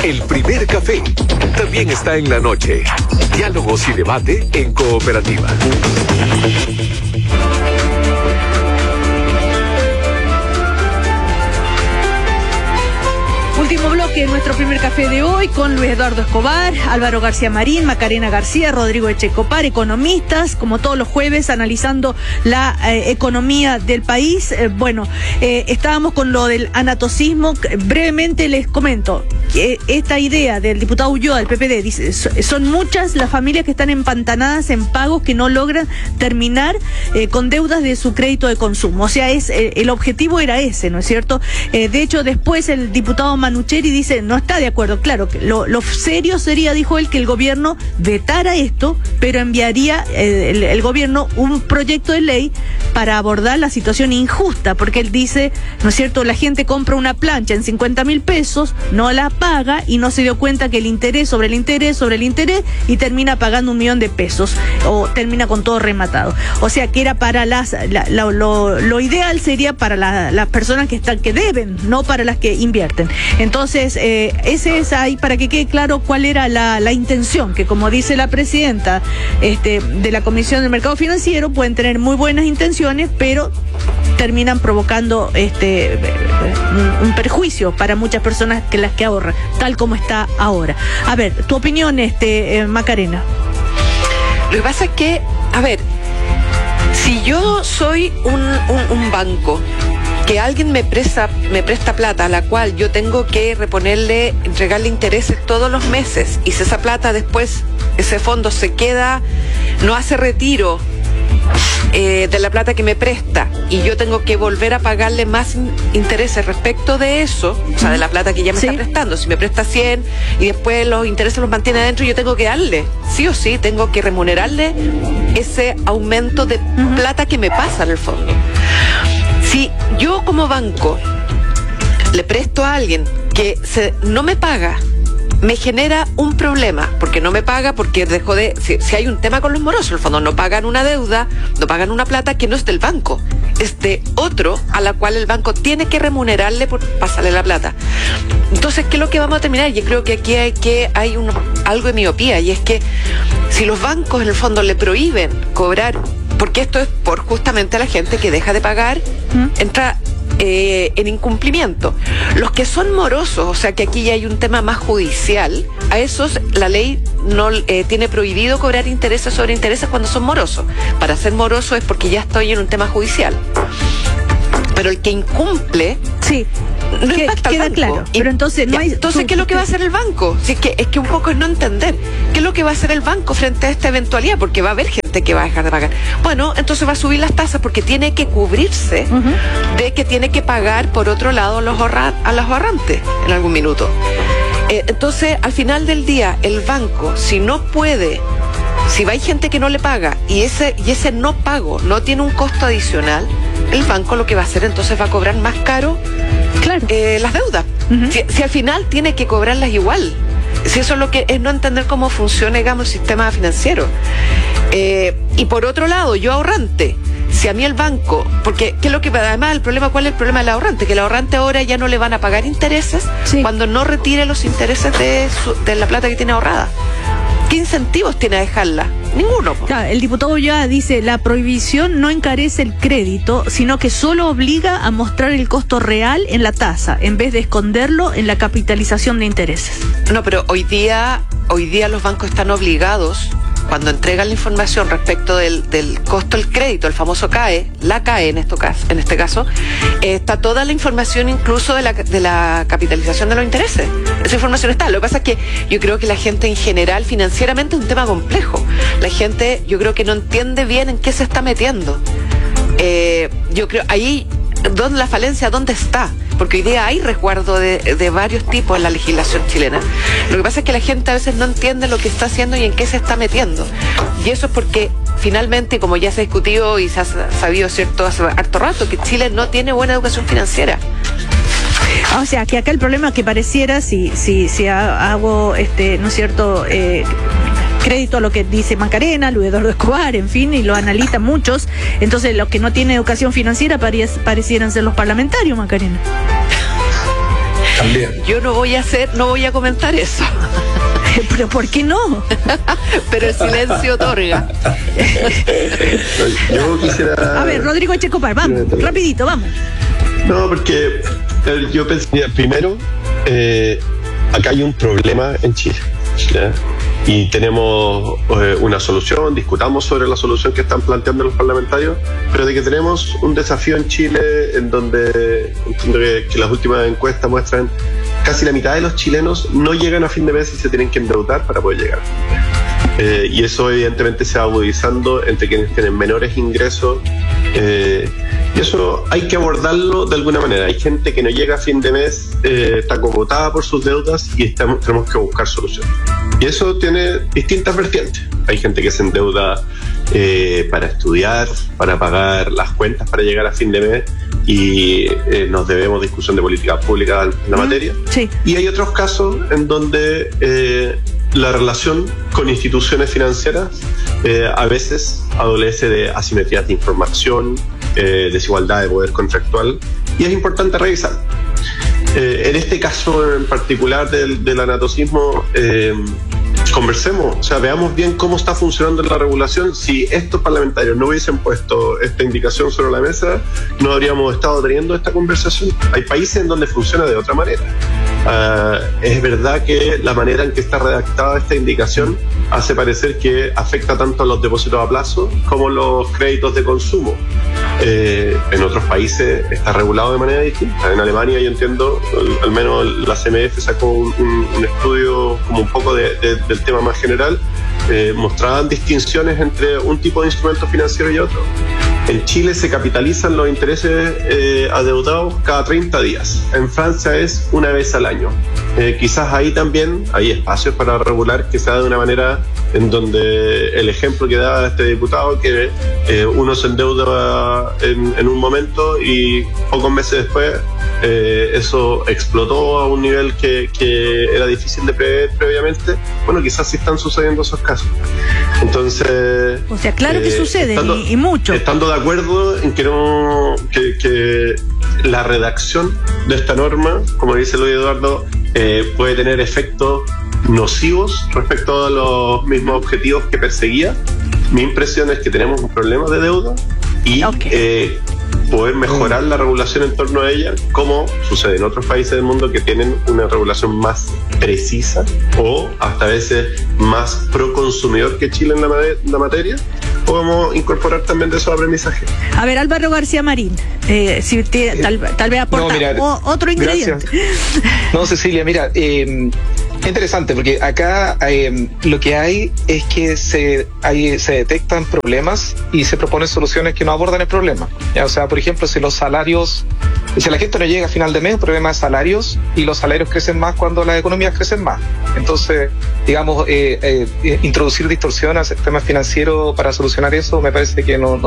El primer café también está en la noche. Diálogos y debate en Cooperativa. Último bloque de nuestro primer café de hoy con Luis Eduardo Escobar, Álvaro García Marín, Macarena García, Rodrigo Echecopar, economistas, como todos los jueves, analizando la economía del país. Estábamos con lo del anatocismo. Brevemente les comento que esta idea del diputado Ulloa del PPD dice: son muchas las familias que están empantanadas en pagos que no logran terminar con deudas de su crédito de consumo. O sea, el objetivo era ese, ¿no es cierto? De hecho, después el diputado Manucheri dice, no está de acuerdo. Claro, que lo serio sería, dijo él, que el gobierno vetara esto, pero enviaría el gobierno un proyecto de ley para abordar la situación injusta, porque él dice, ¿no es cierto?, la gente compra una plancha en 50.000 pesos, no la paga y no se dio cuenta que el interés sobre el interés sobre el interés y termina pagando 1.000.000 de pesos o termina con todo rematado. O sea, que era para lo ideal sería para las personas que deben, no para las que invierten. Entonces, ese es ahí para que quede claro cuál era la intención, que como dice la presidenta de la Comisión del Mercado Financiero, pueden tener muy buenas intenciones, pero terminan provocando un perjuicio para muchas personas que las que ahorran, tal como está ahora. A ver, tu opinión, Macarena. Lo que pasa es que, a ver, si yo soy un banco, que alguien me presta plata a la cual yo tengo que entregarle intereses todos los meses, y si esa plata después, ese fondo se queda, no hace retiro de la plata que me presta, y yo tengo que volver a pagarle más intereses respecto de eso, o sea, de la plata que ya me está prestando. Si me presta 100 y después los intereses los mantiene adentro, yo tengo que darle, sí o sí, tengo que remunerarle ese aumento de plata que me pasa en el fondo. Si yo como banco le presto a alguien que no me paga, me genera un problema, porque no me paga, porque si hay un tema con los morosos, en el fondo no pagan una deuda, no pagan una plata que no es del banco, es de otro a la cual el banco tiene que remunerarle por pasarle la plata. Entonces, ¿qué es lo que vamos a terminar? Yo creo que aquí hay algo de miopía, y es que si los bancos en el fondo le prohíben cobrar, porque esto es por justamente a la gente que deja de pagar, entra en incumplimiento. Los que son morosos, o sea que aquí ya hay un tema más judicial, a esos la ley no tiene prohibido cobrar intereses sobre intereses cuando son morosos. Para ser moroso es porque ya estoy en un tema judicial. Pero el que incumple, no impacta al banco. Claro. Pero entonces no hay. Entonces, ¿qué es lo que va a hacer el banco? Si es que un poco es no entender. ¿Qué es lo que va a hacer el banco frente a esta eventualidad? Porque va a haber gente que va a dejar de pagar. Bueno, entonces va a subir las tasas porque tiene que cubrirse de que tiene que pagar por otro lado a los ahorrantes en algún minuto. Entonces, al final del día, el banco, si no puede, si hay gente que no le paga y ese no pago no tiene un costo adicional, el banco lo que va a hacer entonces va a cobrar más caro las deudas. Si al final tiene que cobrarlas igual. Si eso es lo que es no entender cómo funciona, digamos, el sistema financiero. Y por otro lado, yo ahorrante, si a mí el banco, porque ¿qué es lo que además cuál es el problema del ahorrante? Que el ahorrante ahora ya no le van a pagar intereses cuando no retire los intereses de la plata que tiene ahorrada. ¿Qué incentivos tiene a dejarla? Ninguno. Claro, el diputado ya dice, la prohibición no encarece el crédito, sino que solo obliga a mostrar el costo real en la tasa, en vez de esconderlo en la capitalización de intereses. No, pero hoy día los bancos están obligados, cuando entregan la información respecto del costo del crédito, el famoso CAE, la CAE en este caso, está toda la información incluso de la capitalización de los intereses. Esa información está. Lo que pasa es que yo creo que la gente en general, financieramente, es un tema complejo. La gente, yo creo que no entiende bien en qué se está metiendo. Yo creo, ahí, la falencia, ¿dónde está? Porque hoy día hay resguardo de varios tipos en la legislación chilena. Lo que pasa es que la gente a veces no entiende lo que está haciendo y en qué se está metiendo. Y eso es porque finalmente, como ya se ha discutido y se ha sabido, ¿cierto?, hace harto rato, que Chile no tiene buena educación financiera. O sea, que acá el problema que pareciera, si hago, ¿no es cierto?, crédito a lo que dice Macarena, Luis Eduardo Escobar, en fin, y lo analizan muchos, entonces los que no tienen educación financiera parecieran ser los parlamentarios, Macarena. También. Yo no voy a comentar eso. ¿Pero por qué no? Pero el silencio otorga. Yo quisiera... A ver, Rodrigo Echecopar, vamos, rapidito, vamos. No, porque yo pensé, primero, acá hay un problema en Chile, ¿ya? Y tenemos una solución, discutamos sobre la solución que están planteando los parlamentarios, pero de que tenemos un desafío en Chile en donde entiendo que las últimas encuestas muestran casi la mitad de los chilenos no llegan a fin de mes y se tienen que endeudar para poder llegar. Y eso evidentemente se va agudizando entre quienes tienen menores ingresos, y eso hay que abordarlo de alguna manera. Hay gente que no llega a fin de mes, está acogotada por sus deudas y tenemos que buscar soluciones. Y eso tiene distintas vertientes. Hay gente que se endeuda para estudiar, para pagar las cuentas para llegar a fin de mes, y nos debemos discusión de política pública en la materia. Sí. Y hay otros casos en donde la relación con instituciones financieras a veces adolece de asimetrías de información, desigualdad de poder contractual, y es importante revisar. En este caso en particular del anatocismo, conversemos, o sea, veamos bien cómo está funcionando la regulación. Si estos parlamentarios no hubiesen puesto esta indicación sobre la mesa, no habríamos estado teniendo esta conversación. Hay países en donde funciona de otra manera. Es verdad que la manera en que está redactada esta indicación hace parecer que afecta tanto a los depósitos a plazo como los créditos de consumo. En otros países está regulado de manera distinta. En Alemania, yo entiendo, al menos la CMF sacó un estudio como un poco del tema más general, mostraban distinciones entre un tipo de instrumento financiero y otro. En Chile se capitalizan los intereses adeudados cada 30 días. En Francia es una vez al año. Quizás ahí también hay espacios para regular que sea de una manera en donde el ejemplo que da este diputado, que uno se endeuda en un momento y pocos meses después eso explotó a un nivel que era difícil de prever previamente. Bueno, quizás sí están sucediendo esos casos. Entonces, o sea, claro que sucede, y mucho. Estando de acuerdo en que la redacción de esta norma, como dice Luis Eduardo, puede tener efectos nocivos respecto a los mismos objetivos que perseguía. Mi impresión es que tenemos un problema de deuda y poder mejorar la regulación en torno a ella, como sucede en otros países del mundo que tienen una regulación más precisa o hasta a veces más pro consumidor que Chile en la materia. Podemos incorporar también de esos aprendizajes. A ver, Álvaro García Marín, si usted tal vez aporta otro ingrediente. Gracias. No, Cecilia, mira, interesante, porque acá lo que hay es que se detectan problemas y se proponen soluciones que no abordan el problema. ¿Ya? O sea, por ejemplo, si la gente no llega a final de mes, un problema de salarios, y los salarios crecen más cuando las economías crecen más. Entonces, digamos, introducir distorsión al sistema financiero para solucionar eso me parece que no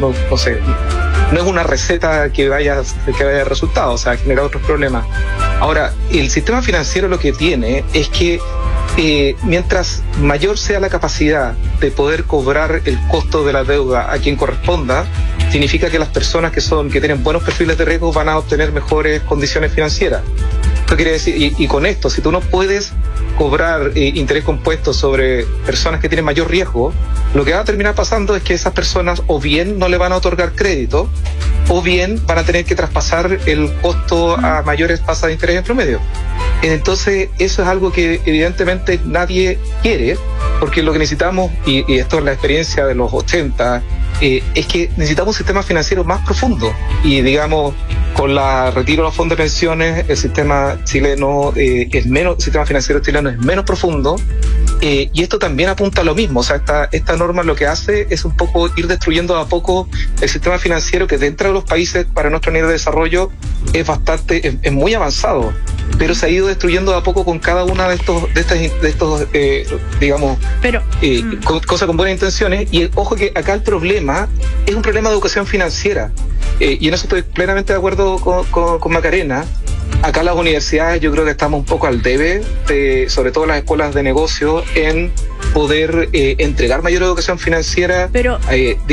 es una receta que vaya a resultado, o sea, genera otros problemas. Ahora, el sistema financiero lo que tiene es que mientras mayor sea la capacidad de poder cobrar el costo de la deuda a quien corresponda, significa que las personas que tienen buenos perfiles de riesgo van a obtener mejores condiciones financieras. Esto quiere decir, y con esto, si tú no puedes cobrar interés compuesto sobre personas que tienen mayor riesgo, lo que va a terminar pasando es que esas personas o bien no le van a otorgar crédito, o bien van a tener que traspasar el costo a mayores tasas de interés en promedio. Entonces, eso es algo que evidentemente nadie quiere, porque lo que necesitamos, y esto es la experiencia de los 80, es que necesitamos un sistema financiero más profundo. Y digamos, con la retiro de los fondos de pensiones, el sistema chileno el sistema financiero chileno es menos profundo, y esto también apunta a lo mismo. O sea, esta norma lo que hace es un poco ir destruyendo a poco el sistema financiero, que dentro de los países para nuestro nivel de desarrollo es muy avanzado, pero se ha ido destruyendo de a poco con cada una de estos digamos, cosas con buenas intenciones. Y ojo que acá el problema es un problema de educación financiera, y en eso estoy plenamente de acuerdo con Macarena. Acá las universidades yo creo que estamos un poco al debe, sobre todo las escuelas de negocio, en poder entregar mayor educación financiera, pero, digamos,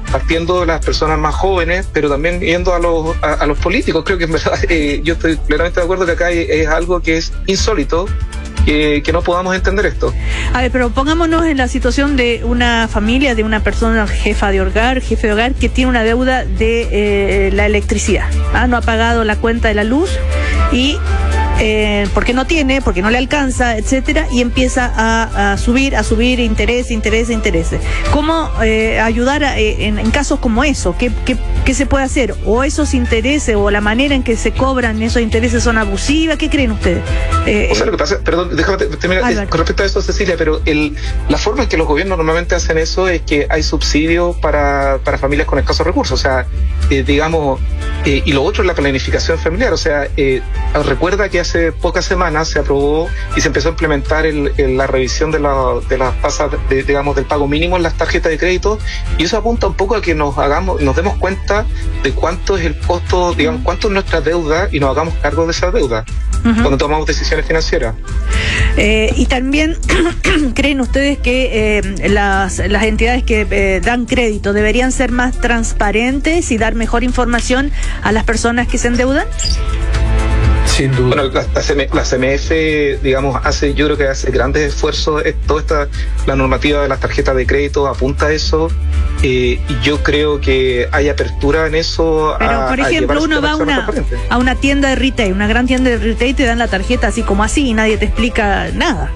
partiendo de las personas más jóvenes, pero también yendo a los políticos. Creo que en verdad yo estoy plenamente de acuerdo que acá es algo que es insólito, que no podamos entender esto. A ver, pero pongámonos en la situación de una familia, de una persona jefe de hogar, que tiene una deuda de la electricidad. No ha pagado la cuenta de la luz y porque no tiene, porque no le alcanza, etcétera, y empieza a subir interés. ¿Cómo ayudar en casos como eso? ¿Qué se puede hacer? ¿O esos intereses o la manera en que se cobran esos intereses son abusivas? ¿Qué creen ustedes? O sea, lo que pasa, perdón, déjame terminar con respecto a eso, Cecilia, pero la forma en que los gobiernos normalmente hacen eso es que hay subsidios para familias con escasos recursos, o sea, digamos, y lo otro es la planificación familiar, o sea, recuerda que hace pocas semanas se aprobó y se empezó a implementar la revisión de las tasas, digamos, del pago mínimo en las tarjetas de crédito, y eso apunta un poco a que nos demos cuenta de cuánto es el costo, digamos, cuánto es nuestra deuda y nos hagamos cargo de esa deuda cuando tomamos decisiones financieras. Y también, ¿creen ustedes que las entidades que dan crédito deberían ser más transparentes y dar mejor información a las personas que se endeudan? Sin duda. Bueno, la CMF, digamos, yo creo que hace grandes esfuerzos. La normativa de las tarjetas de crédito apunta a eso. Y yo creo que hay apertura en eso. Pero, por ejemplo, uno va a una tienda de retail, una gran tienda de retail, y te dan la tarjeta así como así y nadie te explica nada.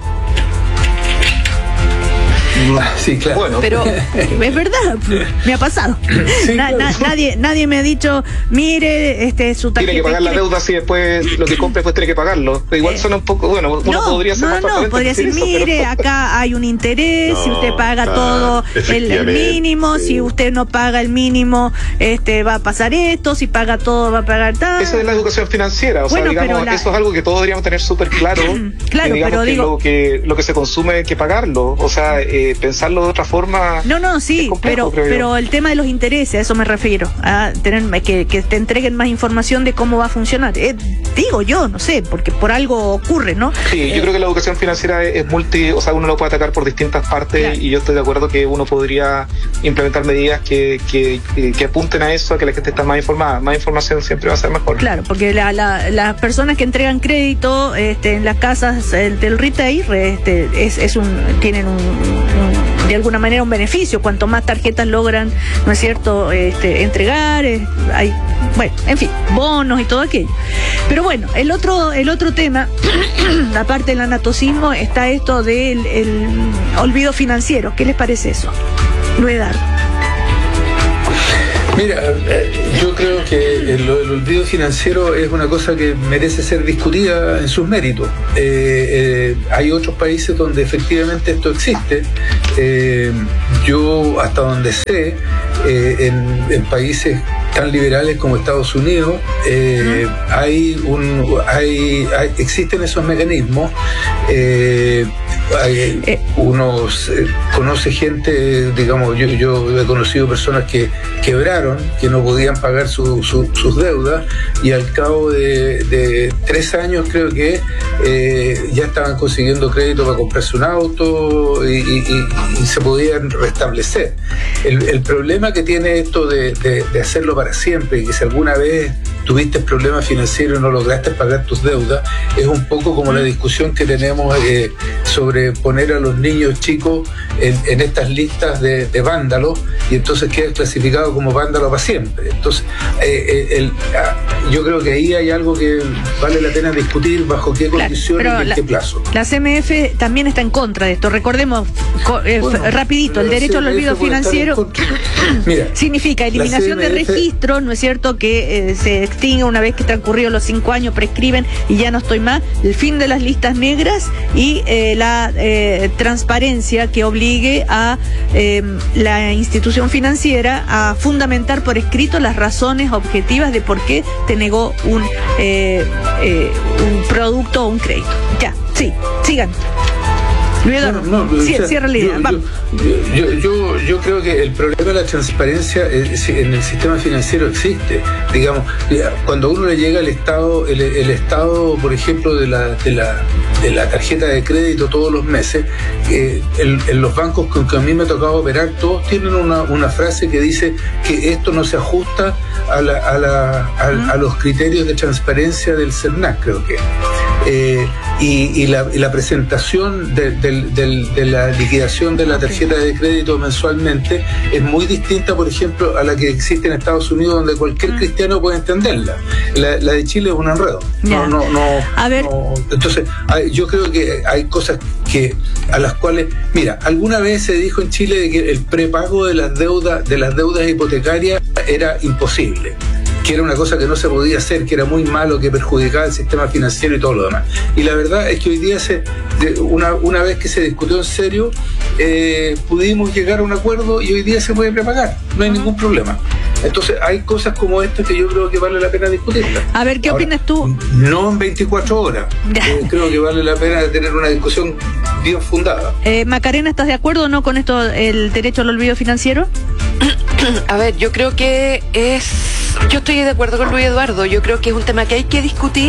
Sí, claro. Bueno, pero es verdad, me ha pasado. Sí, claro. Nadie me ha dicho, mire, su tarjeta. Tiene que pagar la deuda si después lo que compre después tiene que pagarlo. Igual suena un poco, bueno, uno podría ser más transparente. Podría decir, eso, mire, pero acá hay un interés, si usted paga todo el mínimo, si usted no paga el mínimo, va a pasar esto, si paga todo va a pagar tal. Eso es la educación financiera, o sea, digamos, eso es algo que todos deberíamos tener súper claro. Claro, digamos, pero digo, lo que se consume hay que pagarlo, o sea, pensarlo de otra forma. No, sí, complejo, pero el tema de los intereses, a eso me refiero, a tener que te entreguen más información de cómo va a funcionar. Digo yo, no sé, porque por algo ocurre, ¿no? Sí, yo creo que la educación financiera es o sea, uno lo puede atacar por distintas partes, claro. Y yo estoy de acuerdo que uno podría implementar medidas que apunten a eso, a que la gente está más informada. Más información siempre va a ser mejor. Claro, porque las personas que entregan crédito en las casas del retail tienen de alguna manera un beneficio. Cuanto más tarjetas logran, ¿no es cierto?, entregar, hay, bueno, en fin, bonos y todo aquello. Pero bueno, el otro tema, aparte del anatocismo, está esto del olvido financiero. ¿Qué les parece eso? Luis Dardo. Mira, yo creo que el olvido financiero es una cosa que merece ser discutida en sus méritos. Hay otros países donde efectivamente esto existe. Yo, hasta donde sé, en países tan liberales como Estados Unidos, existen esos mecanismos. Uno conoce gente, digamos, yo he conocido personas que quebraron, que no podían pagar sus deudas, y al cabo de 3 años creo que ya estaban consiguiendo crédito para comprarse un auto y se podían restablecer. El problema que tiene esto de hacerlo para siempre, y que si alguna vez tuviste problemas financieros y no lograste pagar tus deudas, es un poco como la discusión que tenemos sobre poner a los niños chicos en estas listas de vándalos, y entonces queda clasificado como vándalo para siempre. Entonces yo creo que ahí hay algo que vale la pena discutir, bajo qué condiciones y en qué plazo. La CMF también está en contra de esto. Recordemos rapidito, el derecho al olvido financiero Mira, significa eliminación de registros, ¿no es cierto?, que se extingue una vez que transcurrido los 5 años, prescriben y ya no estoy más, el fin de las listas negras y la transparencia que obligue a la institución financiera a fundamentar por escrito las razones objetivas de por qué te negó un producto o un crédito. Ya, sí, sigan. Cierra la idea. Yo creo que el problema de la transparencia en el sistema financiero existe. Digamos, cuando uno le llega al Estado, el Estado, por ejemplo, de la tarjeta de crédito todos los meses, en los bancos con que a mí me ha tocado operar, todos tienen una frase que dice que esto no se ajusta a los criterios de transparencia del CERNAC, creo que. Y la presentación de la liquidación de la tarjeta de crédito mensualmente es muy distinta, por ejemplo, a la que existe en Estados Unidos, donde cualquier cristiano puede entenderla. La de Chile es un enredo. A ver. Entonces, yo creo que hay cosas a las cuales, mira, alguna vez se dijo en Chile de que el prepago de las deudas hipotecarias era imposible, que era una cosa que no se podía hacer, que era muy malo, que perjudicaba el sistema financiero y todo lo demás. Y la verdad es que hoy día, una vez que se discutió en serio, pudimos llegar a un acuerdo y hoy día se puede prepagar, no hay ningún problema. Entonces hay cosas como estas que yo creo que vale la pena discutirlas. A ver, ¿qué opinas tú? No en 24 horas. Creo que vale la pena tener una discusión bien fundada. Macarena, ¿estás de acuerdo o no con esto, el derecho al olvido financiero? A ver, yo creo que yo estoy de acuerdo con Luis Eduardo. Yo creo que es un tema que hay que discutir.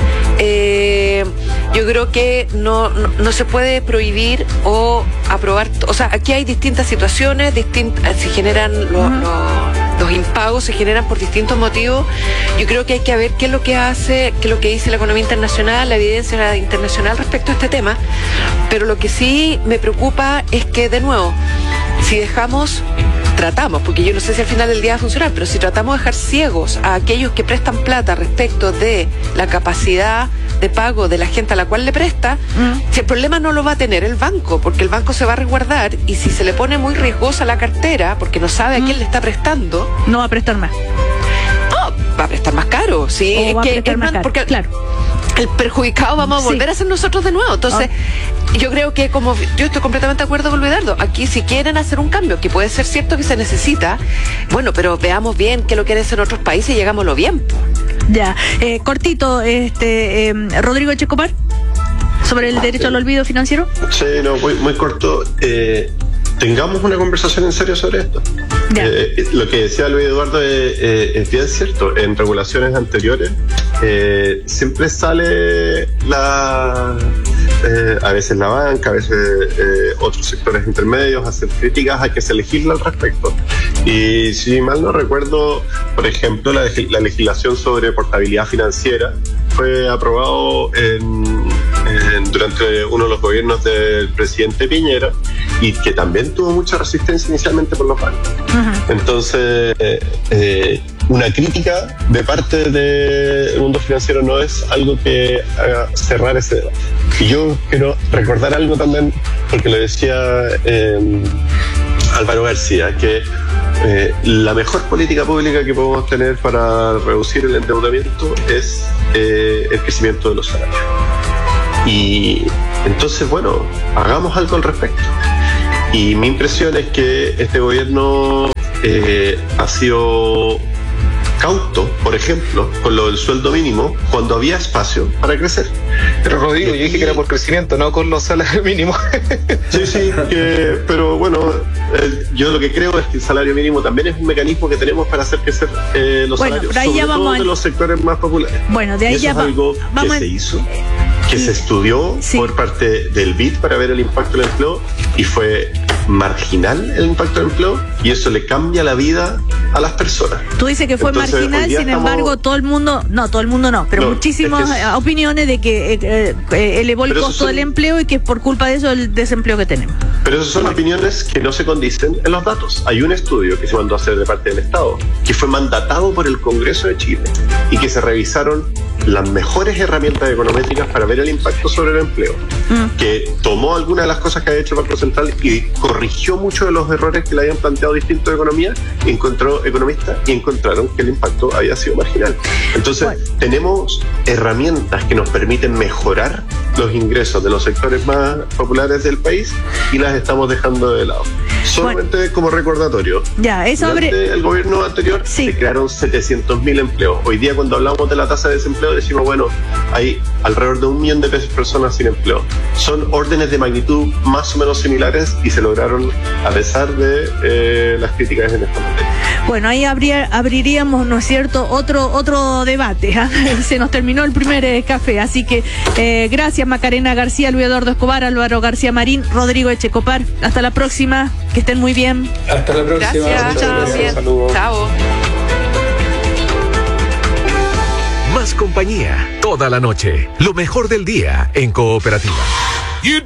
Yo creo que no se puede prohibir o aprobar. O sea, aquí hay distintas situaciones, se generan los impagos, se generan por distintos motivos. Yo creo que hay que ver qué es lo que dice la economía internacional, la evidencia internacional respecto a este tema. Pero lo que sí me preocupa es que, de nuevo, si tratamos, porque yo no sé si al final del día va a funcionar, pero si tratamos de dejar ciegos a aquellos que prestan plata respecto de la capacidad de pago de la gente a la cual le presta, si el problema no lo va a tener el banco, porque el banco se va a resguardar, y si se le pone muy riesgosa la cartera, porque no sabe a quién le está prestando, no va a prestar más. Va a prestar más caro, sí. O va a prestar más caro, porque, claro, el perjudicado vamos a volver a ser nosotros de nuevo. Entonces, yo creo que, como yo estoy completamente de acuerdo con Luis Eduardo, aquí si quieren hacer un cambio, que puede ser cierto que se necesita, bueno, pero veamos bien qué lo quieren hacer en otros países y llegámoslo bien. Ya, cortito, Rodrigo Echecopar, sobre el derecho al olvido financiero. Sí, no, muy corto. Tengamos una conversación en serio sobre esto. Lo que decía Luis Eduardo es bien cierto. En regulaciones anteriores siempre sale a veces la banca, a veces otros sectores intermedios hacen críticas a que se legisla al respecto. Y si mal no recuerdo, por ejemplo, la legislación sobre portabilidad financiera fue aprobado durante uno de los gobiernos del presidente Piñera, y que también tuvo mucha resistencia inicialmente por los bancos. Entonces, una crítica de parte del mundo financiero no es algo que haga cerrar ese debate. Y yo quiero recordar algo también, porque lo decía Álvaro García, que la mejor política pública que podemos tener para reducir el endeudamiento es el crecimiento de los salarios. Y entonces, bueno, hagamos algo al respecto. Y mi impresión es que este gobierno ha sido cauto, por ejemplo, con lo del sueldo mínimo, cuando había espacio para crecer. Pero Rodrigo, yo dije que era por crecimiento, no con los salarios mínimos. Sí, pero bueno, yo lo que creo es que el salario mínimo también es un mecanismo que tenemos para hacer crecer los salarios, sobre todo de los sectores más populares. Bueno, de ahí ya es algo que se hizo, que se estudió por parte del BID para ver el impacto del empleo, y fue marginal el impacto del empleo, y eso le cambia la vida a las personas. Tú dices que fue marginal, sin embargo, todo el mundo no, pero muchísimas opiniones de que elevó el costo del empleo y que es por culpa de eso el desempleo que tenemos. Pero esas son opiniones que no se condicen en los datos. Hay un estudio que se mandó a hacer de parte del Estado, que fue mandatado por el Congreso de Chile, y que se revisaron las mejores herramientas econométricas para ver el impacto sobre el empleo, que tomó algunas de las cosas que ha hecho el Banco Central y corrigió muchos de los errores que le habían planteado distintos economistas, y encontraron que el impacto había sido marginal. Entonces, tenemos herramientas que nos permiten mejorar los ingresos de los sectores más populares del país, y las estamos dejando de lado. Solamente como recordatorio, durante el gobierno anterior se crearon 700.000 empleos. Hoy día, cuando hablamos de la tasa de desempleo, decimos, bueno, hay alrededor de 1 millón de personas sin empleo. Son órdenes de magnitud más o menos similares, y se lograron a pesar de las críticas en esta materia. Bueno, ahí abriríamos, ¿no es cierto?, otro debate. Se nos terminó el primer café, así que gracias Macarena García, Luis Eduardo Escobar, Álvaro García Marín, Rodrigo Echecopar. Hasta la próxima, que estén muy bien. Hasta la próxima. Gracias. Chao. Más compañía toda la noche. Lo mejor del día en Cooperativa.